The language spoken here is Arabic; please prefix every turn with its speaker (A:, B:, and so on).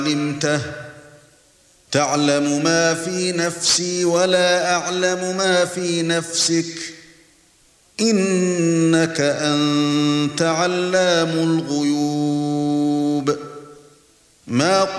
A: علمته تعلم ما في نفسي ولا أعلم ما في نفسك إنك أنت علام الغيوب ما